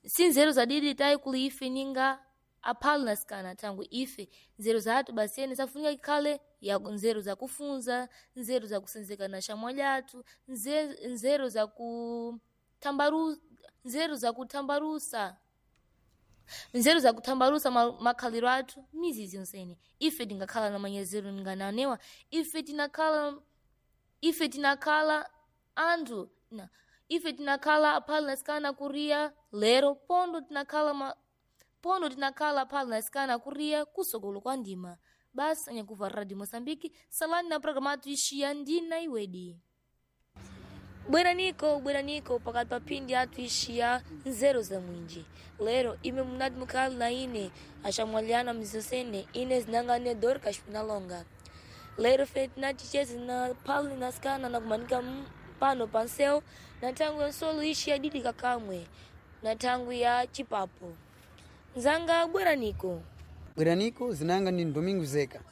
sinzeru zadidi tai kuli ife ninga apali nasikana tangu ife nzeru zatu basi ene safunika ikale ya nzeru za kufunza, nzeru za kusenzeka na shamwaliatu, nzeru za kutambarusa nzeru za kutambarusa makhaliro athu mizizi yonsene. Ife tingakhala na manyezeru ningananewa ife tinakhala anthu ife tinakhala apali nasikana kuria lero pondo tinakhala apali nasikana kuria kusogolo kwa ndima. Basi anyakuva Radio Mosambiki salani na programatu ishia ndina iwedi bwera niko pakati papindi atu ishia nzeru za mwinji. Lero ime munadi mukali na ine ashamwaliana mzosene ine zinangane Dorcas Pinalonga. Lero feti natichezi na pali nasikana na kumanika pano panseo na tangu ya solo ishia didi kakamwe na tangu ya chipapo nzanga. Bwera niko zinanga ni Domingo Zeka.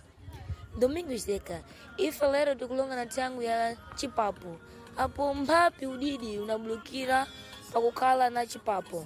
Ife lero tukulonga na tangu ya chipapo. Apo mpapi udidi unablokira pakukala na chipapo.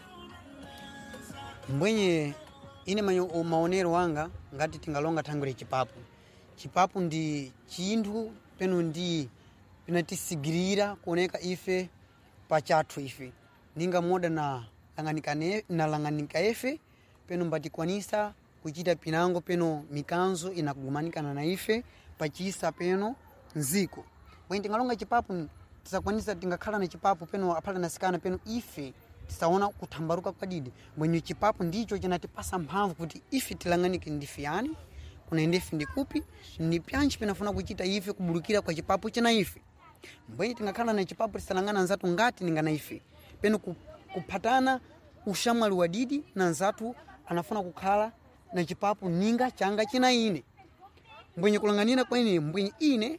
Mbwenye ine maonero wanga ngati tingalonga tangu ya chipapo. Chipapo ndi chinthu peno ndi pinatisigirira kuoneka ife pachathu ife. Ninga moda na langanika ife peno mbatikwanisa kuchita pinango peno mikanzo inakugumanikana na ife pachisa peno nziko. Mwenye tingalonga chipapo tisakwanisa tingakhala na chipapo peno apala nasikana peno ife tisaona kutambaruka kwa didi. Mwenye chipapo ndicho chinatipasa mphamvu kuti ife tilanganike ndifiyani kunaende ife ndikupi ni pyanchi pinafuna kuchita ife kubulukira kwa chipapo china ife. Mwenye tingakhala na chipapo tisalangana nzatu ngati ningana ife peno kupatana ushamwali wa didi na nzatu anafuna kukhala na chipapo ninga changa china ine. Mwenye kulanganina kwa ine mwenye ine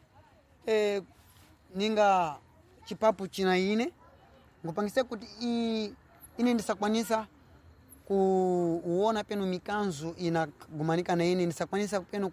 ninga chipapo china ine ngupangisa kuti ine ndisakwanisa kuona peno mikanzo inagumanika na ine ndisakwanisa peno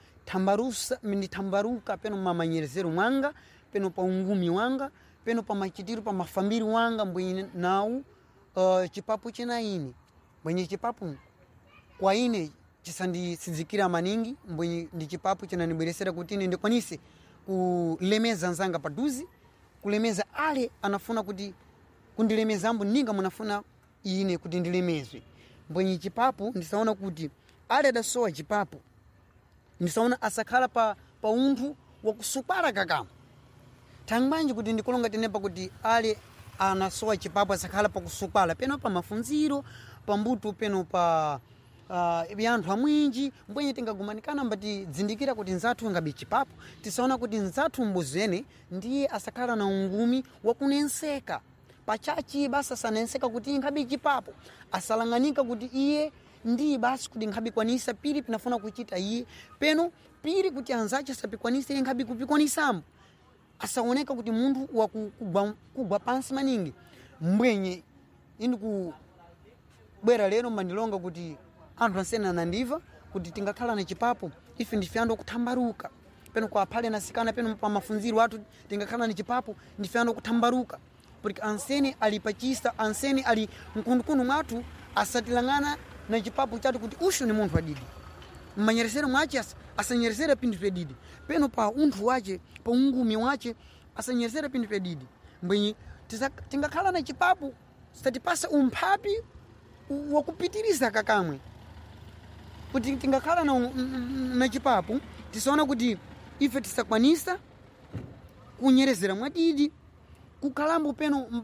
kutambaruka peno mamanyerezero mwanga peno pa ungumi wanga peno pa machitiru pa mafambiri wanga mbwenye nau chipapo china ine. Mwenye chipapo kwa ine chisandisizikira maningi mbwenye ndi chipapo chinanibweresera kuti ine ndikwanise kulemeza nzanga paduzi kulemeza ale anafuna kuti kundilemeza ambu ninga munafuna ine kuti ndilemezwe. Mbwenye chipapo ndisaona kuti ale adasowa chipapo ndisaona asakhala pa unthu wakusupala kakama tangbanji kuti ndikulonga tenepa kuti ale anasowa chipapo asakhala pa kusupala peno pa mafunziro pa mbuto peno pa byanthu amwinji. Mbwenye tingagumanikana mbati dzindikira kuti nzathu ngabe chipapo tisaona kuti nzathu mbuzene ndiye asakhala na ungumi wakunenseka pachachi basa sanenseka kuti ngabe chipapo asalanganika kuti iye ndiye basi kuti ngabe kwanisa pili pinafuna kuchita iye peno pili kuti anzache sapikwanisa iye ngabe kupikwanisamo asaoneka kuti munthu wakugwa pansi maningi. Mbwenye indi kubwera lero mandilonga kuti anthu ansena nandiva kuti tingakhala na chipapo ife ndifyando kutambaruka peno kwa pale nasikana peno pa mafunziro atu tingakhala na chipapo ndifyando kutambaruka porque ansene ali pachisa ansene ali mkundukundu mwatu asatilangana na chipapo chatu kuti ushu ni munthu adidi mmanyeresera mwache asanyeresera pindu pedidi peno pa unthu wache pa ungumi wache asanyeresera pindu pedidi. Mbwenye tingakhala na chipapo satipasa umphapi wakupitiriza kakamwe kuti tingakhala na chipapo tisaona kuti ife tisakwanisa kunyerezera mwadidi kukalambo peno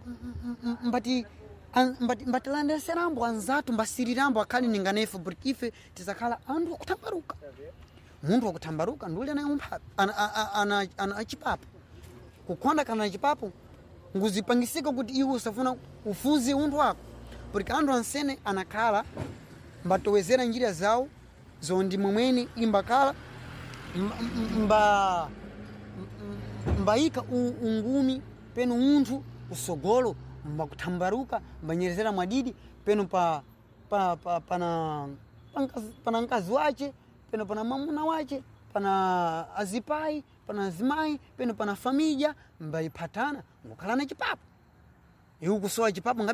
mbatilandeserambo anzatu mbasirirambo akhali ninganefu porque ife tisakhala anthu wakutambaruka. Munthu wakutambaruka ndule na umphapi ana chipapo kukonda kana na chipapo nguzipangisika kuti iwe usafuna ufuzi unthu wako porque anthu ansene anakhala mbatowezera njira zawo zondi mumweni imbakala mbaika ungumi peno unthu usogolo mbakutambaruka mbanyerezera mwadidi peno pana nkazi wache peno pana mamuna wache pana azipai pana azimai peno pana famija mbaipatana ngukhala na chipapo iwe kusowa chipapo